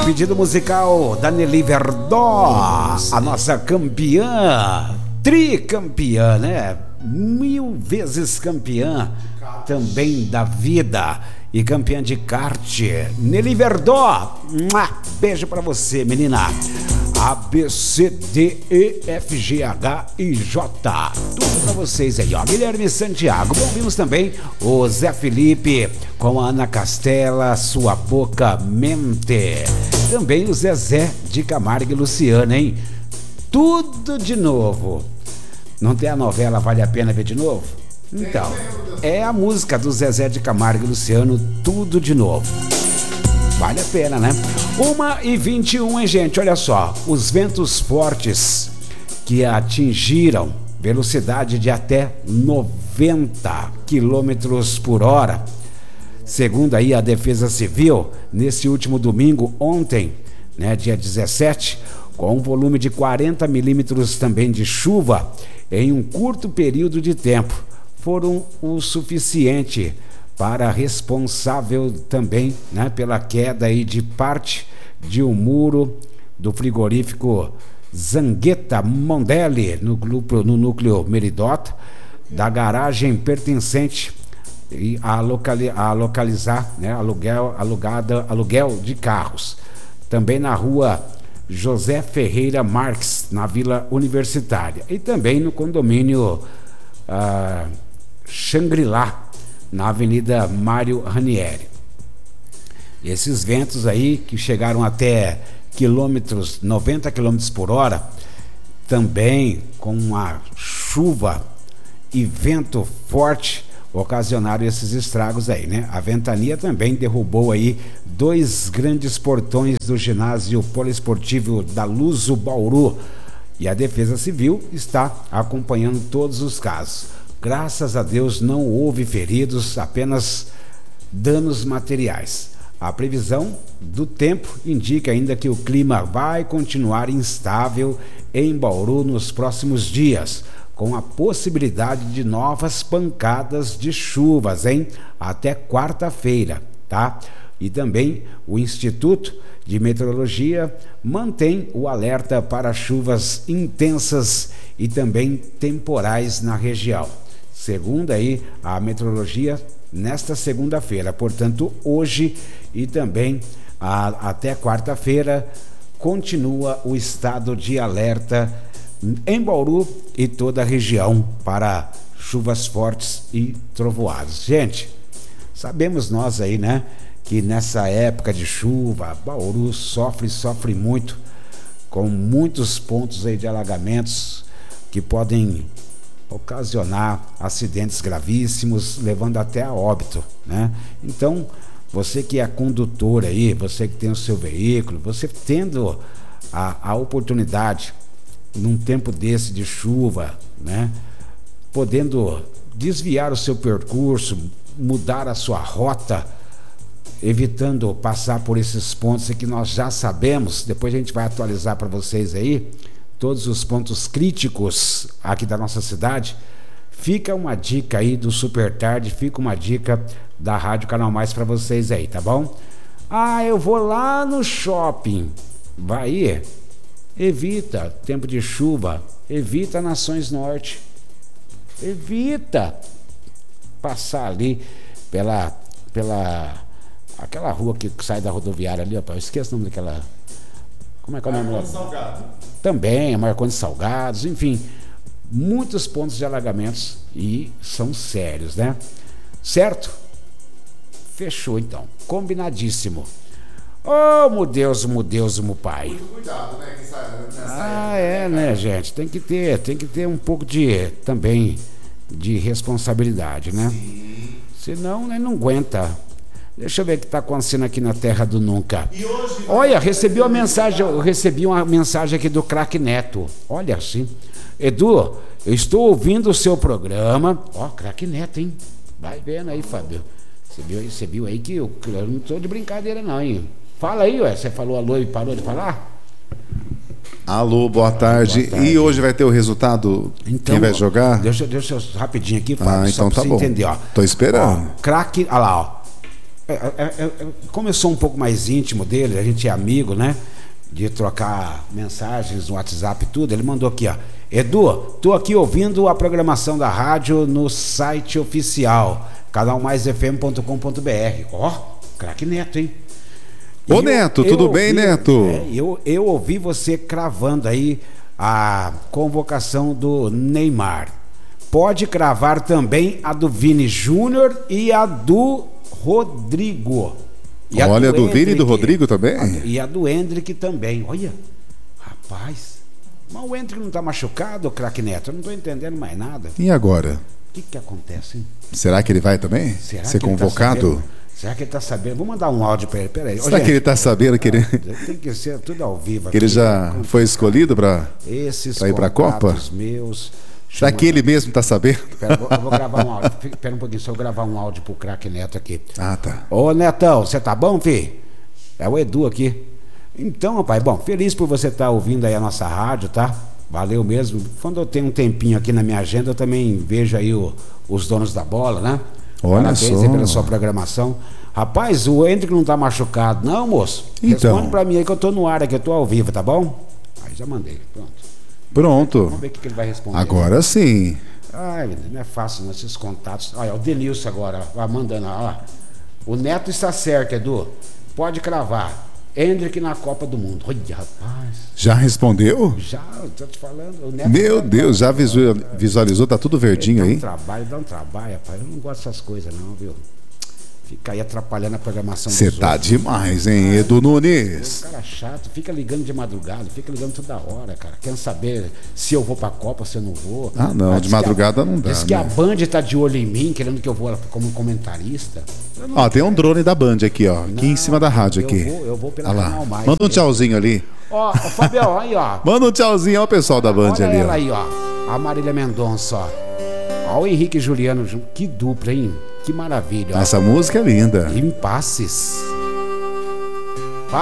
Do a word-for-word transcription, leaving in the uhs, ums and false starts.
pedido musical da Nelly Verdó, a nossa campeã, tricampeã, né? Mil vezes campeã também da vida e campeã de kart. Nelly Verdó, beijo pra você, menina. A, B, C, D, E, F, G, H I, J. Tudo pra vocês aí, ó. Guilherme Santiago. Bom, vimos também o Zé Felipe com a Ana Castela, Sua Boca Mente. Também o Zezé de Camargo e Luciano, hein? Tudo de novo. Não tem a novela Vale a Pena Ver de Novo? Então, é a música do Zezé de Camargo e Luciano, Tudo de Novo. Vale a pena, né? uma e vinte e um, hein, gente? Olha só, os ventos fortes que atingiram velocidade de até noventa quilômetros por hora, segundo aí a Defesa Civil, nesse último domingo, ontem, né, dia dezessete, com um volume de quarenta milímetros também de chuva, em um curto período de tempo, foram o suficiente para responsável também, né, pela queda aí de parte de um muro do frigorífico Zangueta Mondelli, no, no núcleo Meridota, da garagem pertencente a, locali, a localizar, né, aluguel, alugada, aluguel de carros. Também na rua José Ferreira Marques, na Vila Universitária. E também no condomínio ah, Shangri-La, na Avenida Mário Ranieri. Esses ventos aí que chegaram até quilômetros, noventa quilômetros por hora, também com uma chuva e vento forte, ocasionaram esses estragos aí, né? A ventania também derrubou aí dois grandes portões do ginásio poliesportivo da Luso Bauru, e a Defesa Civil está acompanhando todos os casos. Graças a Deus não houve feridos, apenas danos materiais. A previsão do tempo indica ainda que o clima vai continuar instável em Bauru nos próximos dias, com a possibilidade de novas pancadas de chuvas, hein? Até quarta-feira, tá? E também o Instituto de Meteorologia mantém o alerta para chuvas intensas e também temporais na região. Segundo aí a meteorologia, nesta segunda-feira, portanto hoje e também a, até quarta-feira, continua o estado de alerta em Bauru e toda a região para chuvas fortes e trovoadas. Gente, sabemos nós aí, né, que nessa época de chuva, Bauru sofre, sofre muito, com muitos pontos aí de alagamentos que podem ocasionar acidentes gravíssimos, levando até a óbito, né? Então, você que é condutor aí, você que tem o seu veículo, você tendo a, a oportunidade, num tempo desse de chuva, né, podendo desviar o seu percurso, mudar a sua rota, evitando passar por esses pontos que nós já sabemos, depois a gente vai atualizar para vocês aí, todos os pontos críticos aqui da nossa cidade. Fica uma dica aí do Super Tarde, fica uma dica da Rádio Canal Mais para vocês aí, tá bom? Ah, eu vou lá no shopping. Vai ir. Evita tempo de chuva, evita Nações Norte. Evita passar ali pela pela aquela rua que sai da rodoviária ali, ó, eu esqueço o nome daquela. Como é que é o nome? Marcondes Salgado. Também, Marcondes Salgados, enfim, muitos pontos de alagamentos e são sérios, né? Certo? Fechou então, combinadíssimo. Oh, meu Deus, meu Deus, meu pai. Muito cuidado, né? Que sai nessa ah, é, né, gente? Tem que ter, tem que ter um pouco de também de responsabilidade, né? Sim. Senão, né, não aguenta. Deixa eu ver o que está acontecendo aqui na Terra do Nunca. E hoje, olha, recebi uma mensagem, eu recebi uma mensagem aqui do Craque Neto. Olha assim. Edu, eu estou ouvindo o seu programa. Ó, Craque Neto, hein? Vai vendo aí, Fábio. Você viu aí, você viu aí que eu, eu não estou de brincadeira, não, hein? Fala aí, ué. Você falou alô e parou de falar? Alô, boa tarde. Boa tarde. E hoje vai ter o resultado? Então, quem vai jogar? Deixa, deixa eu rapidinho aqui, Fábio, ah, então só pra tá você bom. entender, ó. Tô esperando. Ó, Craque, olha lá, ó. É, é, é, como eu sou um pouco mais íntimo dele, a gente é amigo, né? De trocar mensagens no WhatsApp e tudo, ele mandou aqui, ó. Edu, tô aqui ouvindo a programação da rádio no site oficial, canal mais f m ponto com ponto b r. Ó, craque Neto, hein? Ô eu, Neto, eu tudo ouvi, bem, Neto? É, eu, eu ouvi você cravando aí a convocação do Neymar. Pode cravar também a do Vini Júnior e a do Rodrigo. E olha, a do, do Vini e do Rodrigo também? A, e a do Hendrick também. Olha, rapaz. Mas o Hendrick não tá machucado, craque Neto? Eu não tô entendendo mais nada. E agora? O que que acontece, hein? Será que ele vai também? Será ser que convocado? Tá Será que ele tá sabendo? Vou mandar um áudio para ele. Peraí. Será Ô, que gente, ele tá sabendo que ele... Tem que ser tudo ao vivo. Que aqui, ele já né? foi escolhido para ir para a Copa? Meus... Será que ele mesmo está sabendo? Pera, eu, vou, eu vou gravar um áudio. Espera um pouquinho, só eu gravar um áudio pro craque Neto aqui. Ah, tá. Ô, Netão, você tá bom, filho? É o Edu aqui. Então, rapaz, bom, feliz por você estar tá ouvindo aí a nossa rádio, tá? Valeu mesmo. Quando eu tenho um tempinho aqui na minha agenda, eu também vejo aí o, os donos da bola, né? Olha Parabéns só. aí pela sua programação. Rapaz, o Hendrick não tá machucado, não, moço? Então. Responde pra mim aí que eu tô no ar aqui, eu tô ao vivo, tá bom? Aí já mandei, pronto. Pronto. Vamos ver o que, que ele vai responder. Agora sim. Ai, não é fácil, não, esses contatos. Olha, o Denilson agora, vai mandando, ó. O Neto está certo, Edu. Pode cravar. Hendrick na Copa do Mundo. Olha, rapaz. Já respondeu? Já, eu tô te falando. O Neto Meu tá Deus, já visualizou, tá tudo verdinho aí. Dá um trabalho, dá um trabalho, rapaz. Eu não gosto dessas coisas, não, viu? Fica aí atrapalhando a programação. Você tá outros. Demais, hein, ah, Edu Nunes? Um cara chato, fica ligando de madrugada, fica ligando toda hora, cara. Querendo saber se eu vou pra Copa, se eu não vou. Ah, não, ah, de madrugada a, não dá. Diz né? que a Band tá de olho em mim, querendo que eu vou como comentarista. Ó, tem um drone da Band aqui, ó. Não, aqui em cima da rádio, eu aqui. Vou, eu vou pela ah Canal Mais. Manda um tchauzinho ali. Ó, ó Fabião, aí, ó. Manda um tchauzinho, ó, o pessoal da Band Olha ali, ela ó. aí, ó. A Marília Mendonça, ó. Ó o Henrique e Juliano junto. Que dupla, hein? Que maravilha. Ó. Essa música é linda. Impasses.